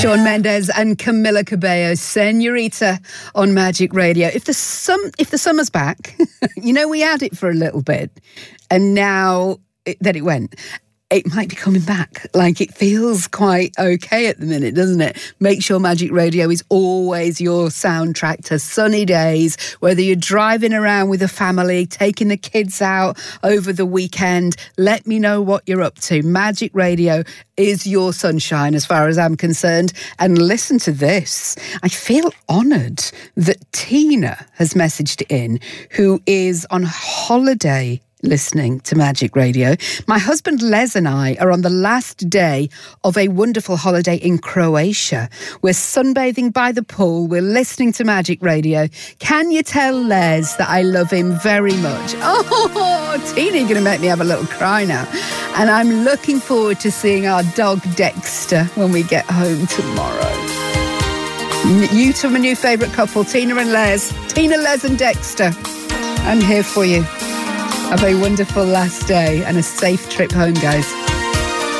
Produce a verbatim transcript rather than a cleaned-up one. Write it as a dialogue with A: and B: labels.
A: Shawn Mendes and Camila Cabello, Senorita on Magic Radio. If the sum, if the summer's back, you know, we had it for a little bit and now it, then it went. It might be coming back. Like, it feels quite okay at the minute, doesn't it? Make sure Magic Radio is always your soundtrack to sunny days, whether you're driving around with a family, taking the kids out over the weekend. Let me know what you're up to. Magic Radio is your sunshine as far as I'm concerned. And listen to this. I feel honoured that Tina has messaged in, who is on holiday listening to Magic Radio. My husband Les and I are on the last day of a wonderful holiday in Croatia. We're sunbathing by the pool. We're listening to Magic Radio. Can you tell Les that I love him very much? Oh, Tina, you're going to make me have a little cry now. And I'm looking forward to seeing our dog Dexter when we get home tomorrow. You two are my new favourite couple, Tina and Les. Tina, Les and Dexter. I'm here for you. Have a wonderful last day and a safe trip home, guys.